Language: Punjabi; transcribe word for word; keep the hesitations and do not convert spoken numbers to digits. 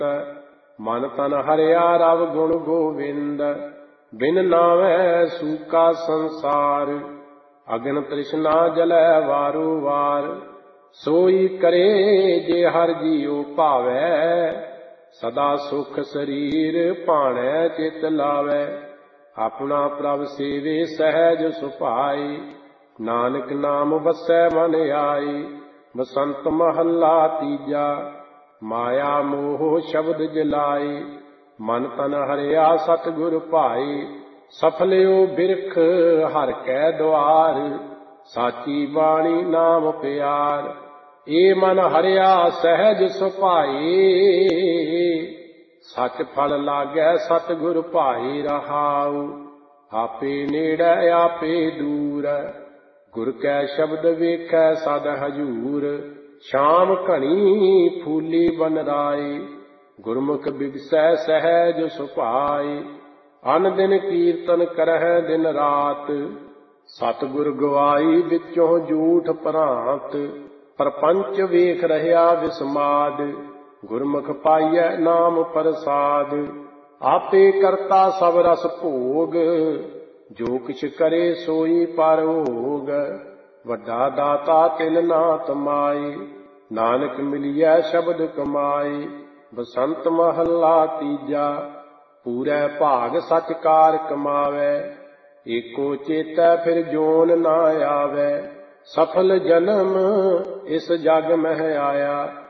ਮਨ ਤਨ ਹਰਿਆ ਰਵ ਗੁਣ ਗੋਵਿੰਦ। ਬਿਨ ਨਾਵੈ ਸੂਕਾ ਸੰਸਾਰ, ਅਗਨ ਤ੍ਰਿਸ਼ਨਾ ਜਲੈ ਵਾਰੋ ਵਾਰ। ਸੋਈ ਕਰੇ ਜੇ ਹਰਿ ਜੀਉ ਭਾਵੈ, ਸਦਾ ਸੁਖ ਸਰੀਰ ਭਾਣੈ ਚਿਤ ਲਾਵੈ। ਆਪਣਾ ਪ੍ਰਭ ਸੇਵੇ ਸਹਿਜ ਸੁਭਾਈ, ਨਾਨਕ ਨਾਮ ਵਸੈ ਮਨ ਆਈ। ਬਸੰਤ ਮਹੱਲਾ ਤੀਜਾ, ਮਾਇਆ ਮੋਹ ਸ਼ਬਦ ਜਲਾਈ। ਮਨ ਤਨ ਹਰਿਆ ਸਤਿਗੁਰ ਭਾਈ, ਸਫਲਿਓ ਬਿਰਖ ਹਰਿ ਕੈ ਦੁਆਰ। ਸਾਚੀ ਬਾਣੀ ਨਾਮ ਪਿਆਰ, ਏ ਮਨ ਹਰਿਆ ਸਹਿਜ ਸੁਭਾਈ। ਸਚ ਫਲ ਲਾਗੈ ਸਤਿਗੁਰ ਭਾਈ ਰਹਾਉ, ਆਪੇ ਨੇੜੈ ਆਪੇ ਦੂਰ। ਗੁਰ ਕੈ ਸ਼ਬਦ ਵੇਖੈ ਸਦ ਹਜੂਰ, ਸ਼ਾਮ ਘਣੀ ਫੂਲੀ ਬਨ ਰਾਈ। ਗੁਰਮੁਖ ਬਿਗਸੈ ਸਹਿਜ ਸੁਭਾਈ, ਅਨ ਦਿਨ ਕੀਰਤਨ ਕਰਹਿ ਦਿਨ ਰਾਤ। ਸਤਿਗੁਰ ਗਵਾਈ ਵਿੱਚੋਂ ਝੂਠ ਭਰਾਂਤ, ਪਰਪੰਚ ਵੇਖ ਰਹਿਆ ਵਿਸਮਾਦ। ਗੁਰਮੁਖ ਪਾਈਐ ਨਾਮ ਪ੍ਰਸਾਦ, ਆਪੇ ਕਰਤਾ ਸਭ ਰਸ ਭੋਗ। ਜੋ ਕਿਛ ਕਰੇ ਸੋਈ ਪਰਭੋਗ, ਵੱਡਾ ਦਾਤਾ ਤਿਲ ਨਾ ਤਮਾਈ। ਨਾਨਕ ਮਿਲਿਐ ਸ਼ਬਦ ਕਮਾਈ। ਬਸੰਤ ਮਹੱਲਾ ਤੀਜਾ, ਪੂਰੈ ਭਾਗ ਸਚ ਕਾਰ ਕਮਾਵੈ। ਏਕੋ ਚੇਤੈ ਫਿਰ ਜੋਨ ਨਾ ਆਵੈ, ਸਫਲ ਜਨਮ ਇਸ ਜਗ ਮਹਿ ਆਇਆ।